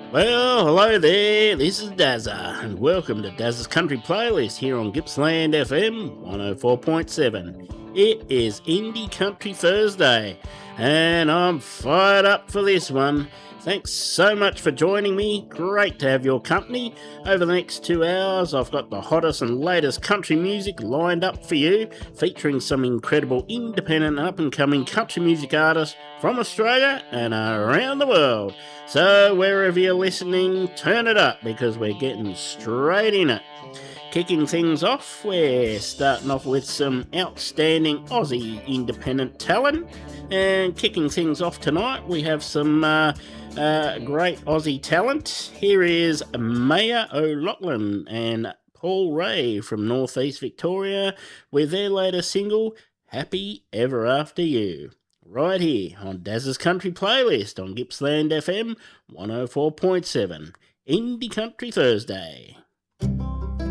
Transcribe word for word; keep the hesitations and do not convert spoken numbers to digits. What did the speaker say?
Well, hello there, this is Dazza, and welcome to Dazza's Country Playlist here on Gippsland F M one oh four point seven. It is Indie Country Thursday, and I'm fired up for this one. Thanks so much for joining me. Great to have your company. Over the next two hours, I've got the hottest and latest country music lined up for you, featuring some incredible independent up-and-coming country music artists from Australia and around the world. So wherever you're listening, turn it up because we're getting straight in it. Kicking things off, we're starting off with some outstanding Aussie independent talent. And kicking things off tonight, we have some uh, uh, great Aussie talent. Here is Maya O'Loughlin and Paul Ray from Northeast Victoria with their latest single, Happy Ever After You. Right here on Daz's Country Playlist on Gippsland F M one oh four point seven. Indie Country Thursday.